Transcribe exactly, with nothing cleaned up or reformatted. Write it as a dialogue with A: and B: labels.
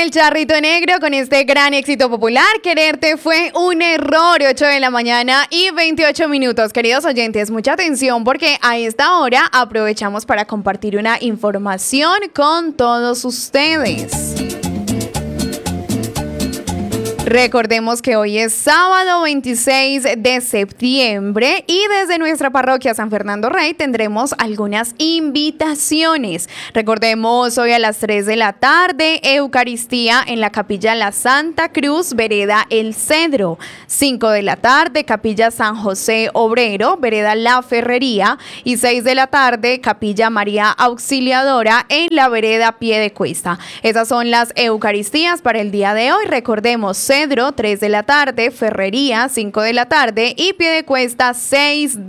A: El Charrito Negro con este gran éxito popular. Quererte fue un error. ocho de la mañana y veintiocho minutos. Queridos oyentes, mucha atención porque a esta hora aprovechamos para compartir una información con todos ustedes. Recordemos que hoy es sábado veintiséis de septiembre y desde nuestra parroquia San Fernando Rey tendremos algunas invitaciones. Recordemos hoy a las tres de la tarde, Eucaristía en la Capilla La Santa Cruz, Vereda El Cedro. cinco de la tarde, Capilla San José Obrero, Vereda La Ferrería. Y seis de la tarde, Capilla María Auxiliadora en la Vereda Piedecuesta. Esas son las Eucaristías para el día de hoy. Recordemos, Cedro, tres de la tarde, Ferrería, cinco de la tarde y Piedecuesta, seis